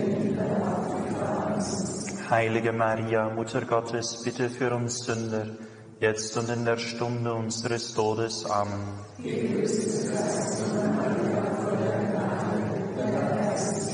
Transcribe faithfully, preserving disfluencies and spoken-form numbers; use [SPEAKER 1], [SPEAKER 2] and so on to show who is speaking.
[SPEAKER 1] Heilige Maria, Mutter Gottes, bitte für uns Sünder, jetzt und in der Stunde unseres Todes. Amen.